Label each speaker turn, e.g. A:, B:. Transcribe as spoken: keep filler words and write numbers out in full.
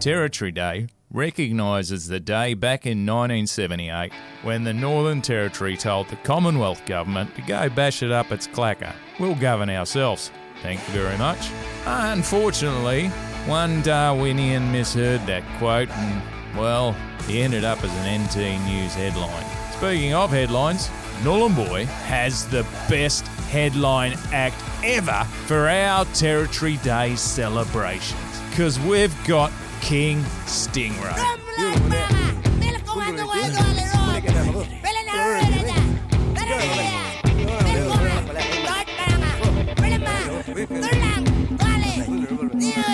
A: Territory Day recognises the day back in nineteen seventy-eight when the Northern Territory told the Commonwealth Government to go bash it up its clacker. We'll govern ourselves. Thank you very much. Unfortunately, one Darwinian misheard that quote and, well, he ended up as an N T News headline. Speaking of headlines, Nhulunbuy has the best headline act ever for our Territory Day celebrations, because we've got King Stingray.